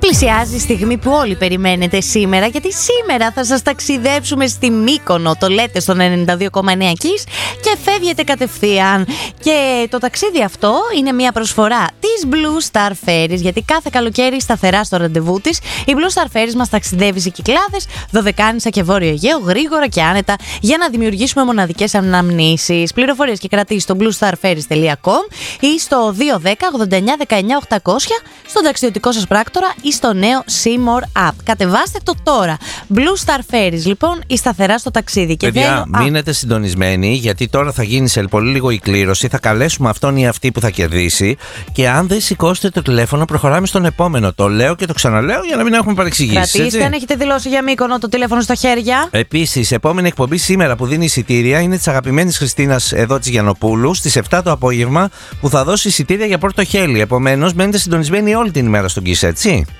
Πλησιάζει η στιγμή που όλοι περιμένετε σήμερα, γιατί σήμερα θα σας ταξιδέψουμε στη Μύκονο. Το λέτε στο 92,9 Kiss και φεύγετε κατευθείαν. Και το ταξίδι αυτό είναι μια προσφορά της Blue Star Ferries, γιατί κάθε καλοκαίρι σταθερά στο ραντεβού της η Blue Star Ferries μας ταξιδεύει σε Κυκλάδες, Δωδεκάνησα και Βόρειο Αιγαίο γρήγορα και άνετα για να δημιουργήσουμε μοναδικές αναμνήσεις. Πληροφορίες και κρατήσεις στο bluestarferries.com ή στο 210 89 19 800 στον ταξιδιωτικό σας πράκτορα ή στο νέο Seymour App. Κατεβάστε το τώρα. Blue Star Ferries, λοιπόν, η σταθερά στο ταξίδι. Παιδιά, μείνετε συντονισμένοι, γιατί τώρα θα γίνει σε πολύ λίγο η κλήρωση. Θα καλέσουμε αυτόν ή αυτή που θα κερδίσει. Και αν δεν σηκώσετε το τηλέφωνο, προχωράμε στον επόμενο. Το λέω και το ξαναλέω για να μην έχουμε παρεξηγήσεις. Κρατήστε, αν έχετε δηλώσει για Μύκονο, το τηλέφωνο στα χέρια. Επίσης, επόμενη εκπομπή σήμερα που δίνει εισιτήρια είναι της αγαπημένης Χριστίνας εδώ της Γιαννοπούλου στις 7 το απόγευμα, που θα δώσει εισιτήρια για πρώτο χέλι. Επομένως, μένετε συντονισμένοι όλη την ημέρα στον Kiss, έτσι.